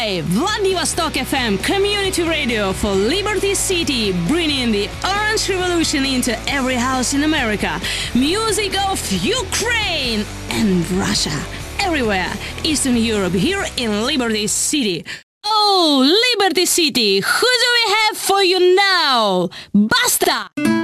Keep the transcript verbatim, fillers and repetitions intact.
by Vladivostok F M Community Radio for Liberty City, bringing the Orange Revolution into every house in America. Music of Ukraine and Russia. Everywhere, Eastern Europe, here in Liberty City. Oh, Liberty City, who do we have for you now? Basta!